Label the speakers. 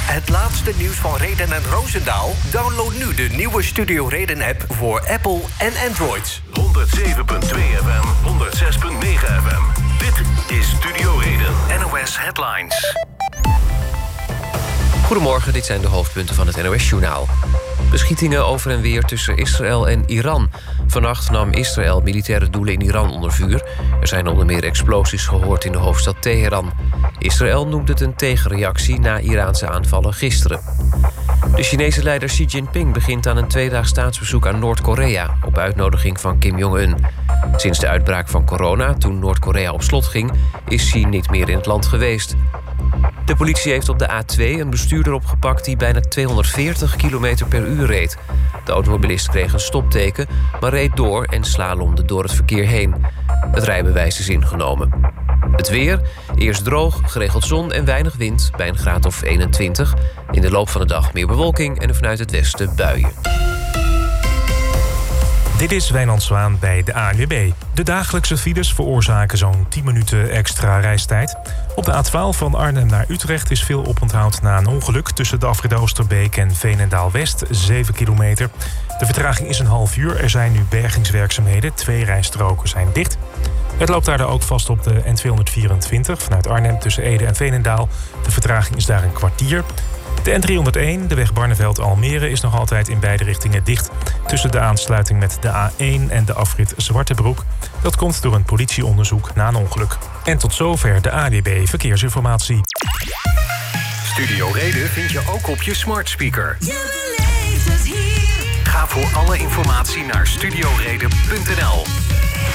Speaker 1: Het laatste nieuws van Reden en Roosendaal? Download nu de nieuwe Studio Reden-app voor Apple en Android.
Speaker 2: 107.2 FM, 106.9 FM. Dit is Studio Reden, NOS Headlines.
Speaker 3: Goedemorgen, dit zijn de hoofdpunten van het NOS-journaal. Beschietingen over en weer tussen Israël en Iran. Vannacht nam Israël militaire doelen in Iran onder vuur. Er zijn onder meer explosies gehoord in de hoofdstad Teheran. Israël noemt het een tegenreactie na Iraanse aanvallen gisteren. De Chinese leider Xi Jinping begint aan een 2-daags staatsbezoek aan Noord-Korea... op uitnodiging van Kim Jong-un. Sinds de uitbraak van corona, toen Noord-Korea op slot ging... is Xi niet meer in het land geweest. De politie heeft op de A2 een bestuurder opgepakt... die bijna 240 km per uur reed. De automobilist kreeg een stopteken, maar reed door... en slalomde door het verkeer heen. Het rijbewijs is ingenomen. Het weer, eerst droog, geregeld zon en weinig wind... bij een graad of 21. In de loop van de dag meer bewolking en vanuit het westen buien.
Speaker 4: Dit is Wijnand Zwaan bij de ANWB. De dagelijkse files veroorzaken zo'n 10 minuten extra reistijd. Op de A12 van Arnhem naar Utrecht is veel oponthoud na een ongeluk... tussen de afrit Oosterbeek en Veenendaal-West, 7 kilometer. De vertraging is een half uur. Er zijn nu bergingswerkzaamheden. 2 rijstroken zijn dicht. Het loopt daardoor ook vast op de N224 vanuit Arnhem tussen Ede en Veenendaal. De vertraging is daar een kwartier. De N301, de weg Barneveld-Almere, is nog altijd in beide richtingen dicht... tussen de aansluiting met de A1 en de afrit Zwartebroek. Dat komt door een politieonderzoek na een ongeluk. En tot zover de ANWB Verkeersinformatie.
Speaker 1: Studio Reden vind je ook op je smart speaker.
Speaker 5: Je beleeft het hier.
Speaker 1: Ga voor alle informatie naar studioreden.nl.